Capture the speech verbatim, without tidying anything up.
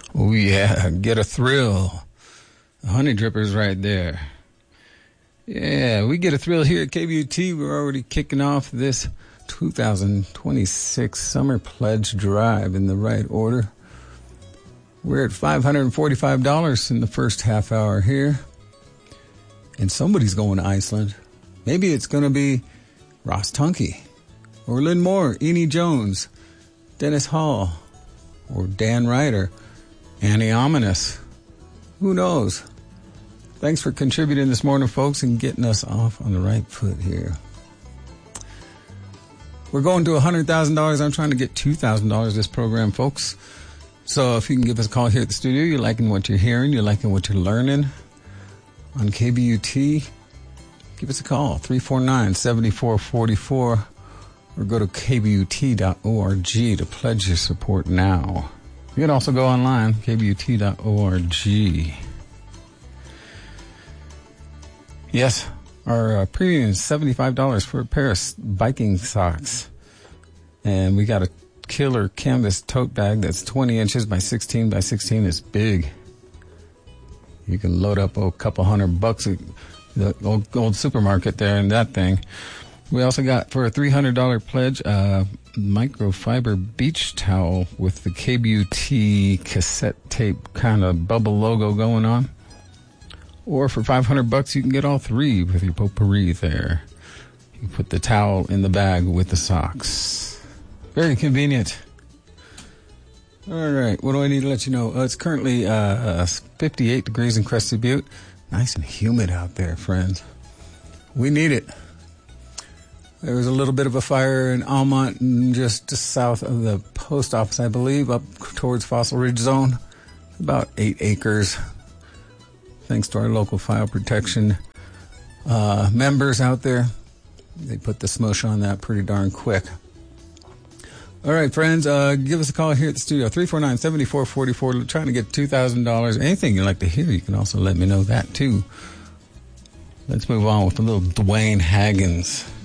Oh, yeah. Get a thrill. The Honey Drippers right there. Yeah, we get a thrill here at K B U T. We're already kicking off this two thousand twenty-six Summer Pledge Drive in the right order. We're at five hundred forty-five dollars in the first half hour here. And somebody's going to Iceland. Maybe it's going to be Ross Tunkey, or Lynn Moore, Eni Jones, Dennis Hall, or Dan Ryder, Annie Ominous. Who knows? Thanks for contributing this morning, folks, and getting us off on the right foot here. We're going to one hundred thousand dollars. I'm trying to get two thousand dollars this program, folks. So if you can give us a call here at the studio, you're liking what you're hearing, you're liking what you're learning on K B U T, give us a call, three four nine, seven four four four, or go to k b u t dot org to pledge your support now. You can also go online, k b u t dot org. Yes, our uh, premium is seventy-five dollars for a pair of biking socks. And we got a killer canvas tote bag that's twenty inches by sixteen by sixteen. It's big. You can load up a couple hundred bucks at the old, old supermarket there in that thing. We also got, for a three hundred dollars pledge, a microfiber beach towel with the K B U T cassette tape kind of bubble logo going on. Or for five hundred bucks, you can get all three with your potpourri there. You put the towel in the bag with the socks. Very convenient. All right, what do I need to let you know? Uh, it's currently uh, fifty-eight degrees in Crested Butte. Nice and humid out there, friends. We need it. There was a little bit of a fire in Almont, just south of the post office, I believe, up towards Fossil Ridge Zone. About eight acres. Thanks to our local fire protection uh, members out there. They put the smush on that pretty darn quick. All right, friends, uh, give us a call here at the studio, three four nine, seven four four four. We're trying to get two thousand dollars. Anything you'd like to hear, you can also let me know that, too. Let's move on with a little Dwayne Haggins.